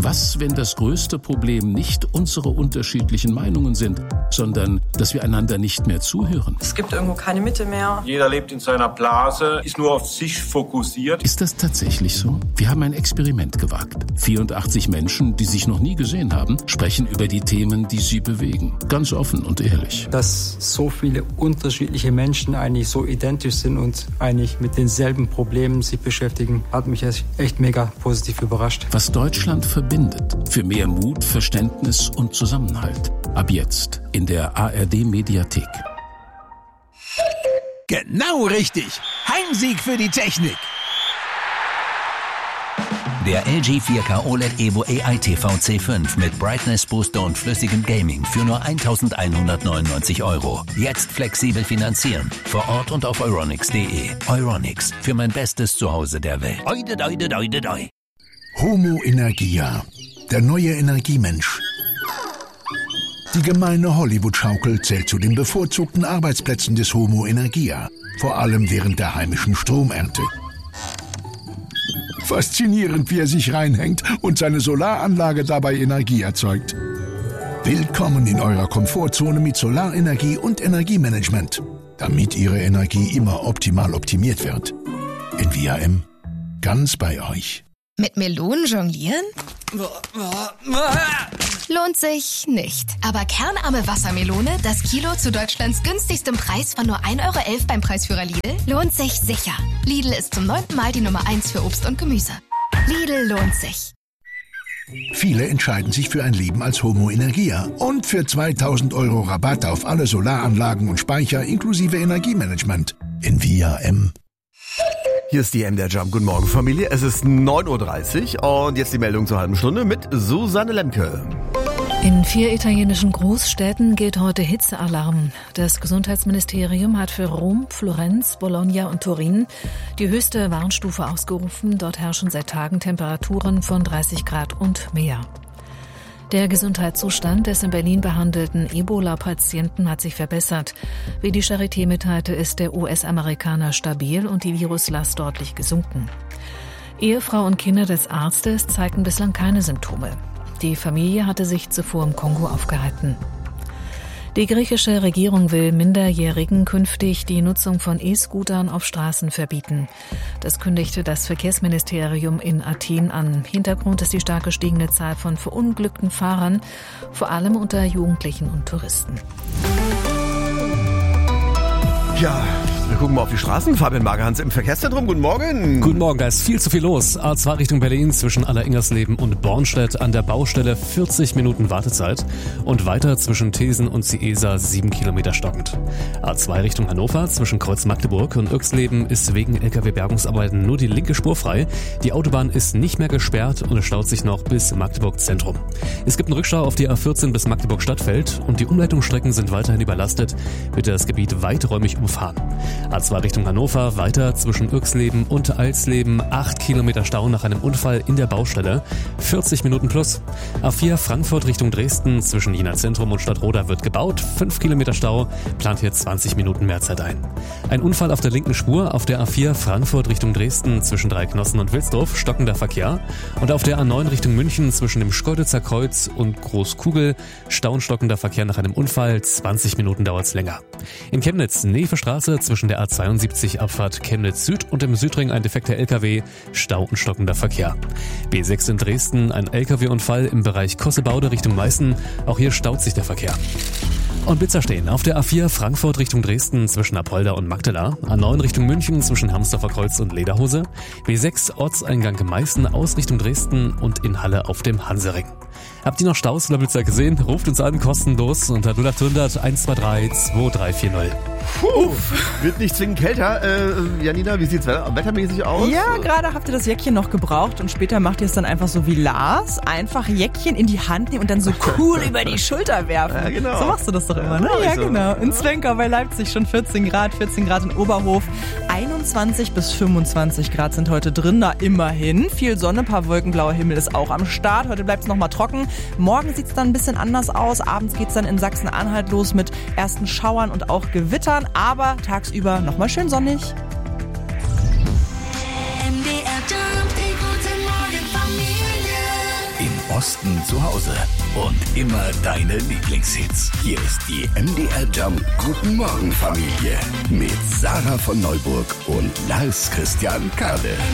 Was, wenn das größte Problem nicht unsere unterschiedlichen Meinungen sind, sondern dass wir einander nicht mehr zuhören? Es gibt irgendwo keine Mitte mehr. Jeder lebt in seiner Blase, ist nur auf sich fokussiert. Ist das tatsächlich so? Wir haben ein Experiment gewagt. 84 Menschen, die sich noch nie gesehen haben, sprechen über die Themen, die sie bewegen. Ganz offen und ehrlich. Dass so viele unterschiedliche Menschen eigentlich so identisch sind und eigentlich mit denselben Problemen sich beschäftigen, hat mich echt mega positiv überrascht. Was Deutschland verbindet. Für mehr Mut, Verständnis und Zusammenhalt. Ab jetzt in der ARD-Mediathek. Genau richtig. Heimsieg für die Technik. Der LG 4K OLED Evo AI TV C5 mit Brightness Booster und flüssigem Gaming für nur 1.199 €. Jetzt flexibel finanzieren. Vor Ort und auf euronics.de. Euronics, für mein bestes Zuhause der Welt. Oide, doide, doide, doi. Homo Energia, der neue Energiemensch. Die gemeine Hollywood-Schaukel zählt zu den bevorzugten Arbeitsplätzen des Homo Energia, vor allem während der heimischen Stromernte. Faszinierend, wie er sich reinhängt und seine Solaranlage dabei Energie erzeugt. Willkommen in eurer Komfortzone mit Solarenergie und Energiemanagement, damit Ihre Energie immer optimal optimiert wird. In VRM, ganz bei euch. Mit Melonen jonglieren? Lohnt sich nicht. Aber kernarme Wassermelone, das Kilo zu Deutschlands günstigstem Preis von nur 1,11 € beim Preisführer Lidl, lohnt sich sicher. Lidl ist zum 9. Mal die Nummer 1 für Obst und Gemüse. Lidl lohnt sich. Viele entscheiden sich für ein Leben als Homo Energia und für 2.000 € Rabatt auf alle Solaranlagen und Speicher inklusive Energiemanagement in VRM. Hier ist die MDR Jump. Guten Morgen, Familie. Es ist 9.30 Uhr und jetzt die Meldung zur halben Stunde mit Susanne Lemke. In 4 italienischen Großstädten gilt heute Hitzealarm. Das Gesundheitsministerium hat für Rom, Florenz, Bologna und Turin die höchste Warnstufe ausgerufen. Dort herrschen seit Tagen Temperaturen von 30 Grad und mehr. Der Gesundheitszustand des in Berlin behandelten Ebola-Patienten hat sich verbessert. Wie die Charité mitteilte, ist der US-Amerikaner stabil und die Viruslast deutlich gesunken. Ehefrau und Kinder des Arztes zeigten bislang keine Symptome. Die Familie hatte sich zuvor im Kongo aufgehalten. Die griechische Regierung will Minderjährigen künftig die Nutzung von E-Scootern auf Straßen verbieten. Das kündigte das Verkehrsministerium in Athen an. Hintergrund ist die stark gestiegene Zahl von verunglückten Fahrern, vor allem unter Jugendlichen und Touristen. Ja, wir gucken mal auf die Straßen. Fabian Magerhans im Verkehrszentrum. Guten Morgen. Guten Morgen, da ist viel zu viel los. A2 Richtung Berlin zwischen Alleringgersleben und Bornstedt an der Baustelle 40 Minuten Wartezeit und weiter zwischen Thesen und Ciesa 7 Kilometer stockend. A2 Richtung Hannover zwischen Kreuz Magdeburg und Irxleben ist wegen LKW-Bergungsarbeiten nur die linke Spur frei. Die Autobahn ist nicht mehr gesperrt und es staut sich noch bis Magdeburg Zentrum. Es gibt einen Rückstau auf die A14 bis Magdeburg Stadtfeld und die Umleitungsstrecken sind weiterhin überlastet. Bitte das Gebiet weiträumig umfahren. A2 Richtung Hannover, weiter zwischen Irxleben und Alsleben, 8 Kilometer Stau nach einem Unfall in der Baustelle, 40 Minuten plus. A4 Frankfurt Richtung Dresden, zwischen Jena Zentrum und Stadtroda wird gebaut, 5 Kilometer Stau, plant hier 20 Minuten Mehrzeit ein. Ein Unfall auf der linken Spur, auf der A4 Frankfurt Richtung Dresden, zwischen Dreiknossen und Wilsdorf, stockender Verkehr. Und auf der A9 Richtung München, zwischen dem Schkeuditzer Kreuz und Großkugel, stockender Verkehr nach einem Unfall, 20 Minuten dauert's länger. In Chemnitz, Nevestraße, zwischen der A72 Abfahrt Chemnitz Süd und im Südring ein defekter LKW, Stau und stockender Verkehr. B6 in Dresden, ein LKW-Unfall im Bereich Kossebaude Richtung Meißen, auch hier staut sich der Verkehr. Und Blitzer stehen auf der A4 Frankfurt Richtung Dresden zwischen Apolda und Magdala, A9 Richtung München zwischen Hamsdorfer Kreuz und Lederhose, B6 Ortseingang Meißen aus Richtung Dresden und in Halle auf dem Hansering. Habt ihr noch Staus oder Blitzer gesehen? Ruft uns an, kostenlos unter 0800 123 2340. Wird nicht zwingend kälter. Janina, wie sieht's wettermäßig aus? Ja, gerade habt ihr das Jäckchen noch gebraucht und später macht ihr es dann einfach so wie Lars. Einfach Jäckchen in die Hand nehmen und dann so cool über die Schulter werfen. Ja, genau. So machst du das doch immer, ne? Ja, genau. In Zwinkau bei Leipzig schon 14 Grad in Oberhof. 21 bis 25 Grad sind heute drin, da immerhin. Viel Sonne, paar Wolken, blauer Himmel ist auch am Start. Heute bleibt es nochmal trocken. Morgen sieht es dann ein bisschen anders aus. Abends geht es dann in Sachsen-Anhalt los mit ersten Schauern und auch Gewittern. Aber tagsüber nochmal schön sonnig. In Osten zu Hause. Und immer deine Lieblingshits. Hier ist die MDR Jump Guten Morgen Familie mit Sarah von Neuburg und Lars Christian Kade.